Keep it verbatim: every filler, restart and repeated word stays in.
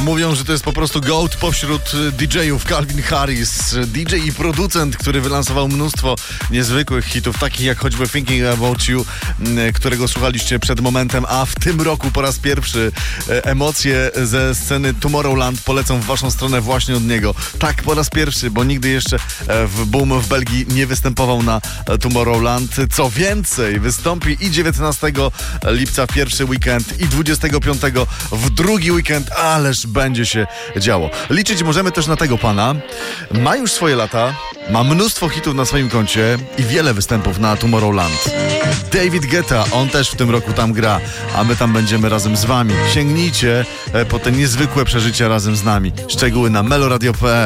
Mówią, że to jest po prostu goat pośród didżejów. Calvin Harris, didżej i producent, który wylansował mnóstwo niezwykłych hitów, takich jak choćby Thinking About You, którego słuchaliście przed momentem, a w tym roku po raz pierwszy emocje ze sceny Tomorrowland polecą w waszą stronę właśnie od niego. Tak, po raz pierwszy, bo nigdy jeszcze w Boom w Belgii nie występował na Tomorrowland. Co więcej, wystąpi i dziewiętnastego lipca w pierwszy weekend i dwudziestego piątego w drugi weekend, ależ będzie się działo. Liczyć możemy też na tego pana. Ma już swoje lata, ma mnóstwo hitów na swoim koncie i wiele występów na Tomorrowland. David Guetta, on też w tym roku tam gra, a my tam będziemy razem z wami. Sięgnijcie po te niezwykłe przeżycia razem z nami. Szczegóły na meloradio kropka pe el.